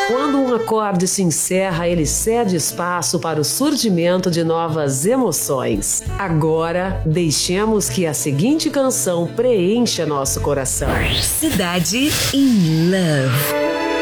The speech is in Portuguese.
Quando um acorde se encerra, ele cede espaço para o surgimento de novas emoções. Agora, deixemos que a seguinte canção preencha nosso coração. Cidade in Love.